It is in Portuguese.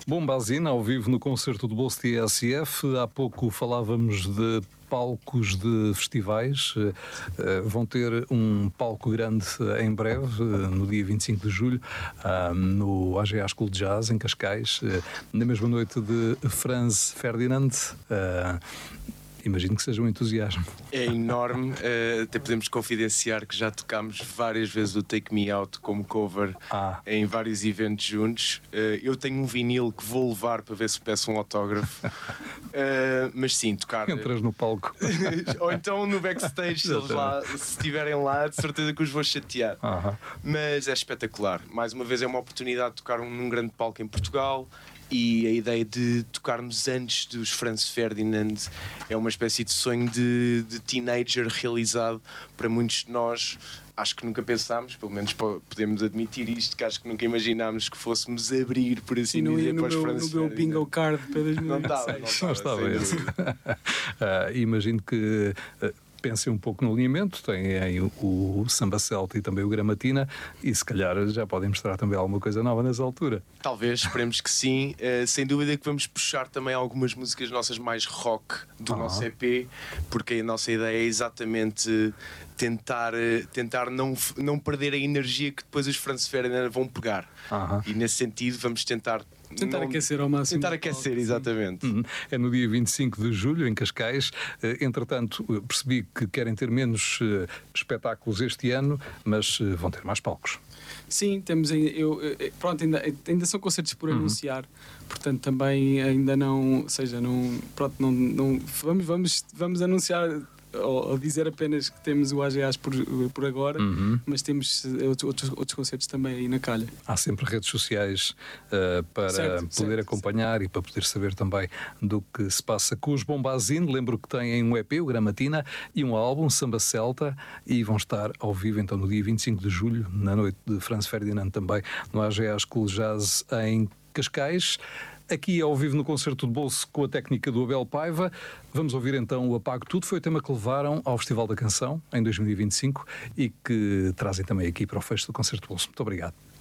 Bombazina, ao vivo no concerto do Bolso TSF. Há pouco falávamos de palcos de festivais. Vão ter um palco grande em breve, no dia 25 de julho, no AGA School de Jazz, em Cascais, na mesma noite de Franz Ferdinand. Imagino que seja um entusiasmo. É enorme, até podemos confidenciar que já tocámos várias vezes o Take Me Out como cover em vários eventos juntos. Eu tenho um vinil que vou levar para ver se peço um autógrafo. Mas sim, tocar... Entras no palco. Ou então no backstage, se estiverem lá, de certeza que os vou chatear. Mas é espetacular. Mais uma vez é uma oportunidade de tocar num grande palco em Portugal. E a ideia de tocarmos antes dos Franz Ferdinand é uma espécie de sonho de teenager realizado para muitos de nós. Acho que nunca pensámos, pelo menos podemos admitir isto, que acho que nunca imaginámos que fôssemos abrir, por assim dizer, para os Franz Ferdinand. No meu bingo card para 2016. Não estava esse. Imagino que... pensem um pouco no alinhamento, tem aí o Samba Celta e também o Gramatina, e se calhar já podem mostrar também alguma coisa nova nessa altura. Talvez, esperemos que sim. Sem dúvida que vamos puxar também algumas músicas nossas mais rock do nosso EP, porque a nossa ideia é exatamente tentar não perder a energia que depois os Franz Ferdinand vão pegar. E nesse sentido vamos tentar aquecer ao máximo. Tentar aquecer, exatamente. É no dia 25 de julho, em Cascais. Entretanto, percebi que querem ter menos espetáculos este ano, mas vão ter mais palcos. Sim, temos ainda são concertos por anunciar, portanto também ainda não, ou seja, não vamos anunciar ou dizer apenas que temos o AGAs por agora, mas temos outros concertos também aí na calha. Há sempre redes sociais para poder acompanhar e para poder saber também do que se passa com os Bombazine. Lembro que têm um EP, o Gramatina, e um álbum, Samba Celta, e vão estar ao vivo então no dia 25 de julho, na noite de Franz Ferdinand também, no AGA School Jazz em Cascais. Aqui ao vivo no Concerto de Bolso com a técnica do Abel Paiva. Vamos ouvir então o Apago Tudo. Foi o tema que levaram ao Festival da Canção em 2025 e que trazem também aqui para o fecho do Concerto de Bolso. Muito obrigado.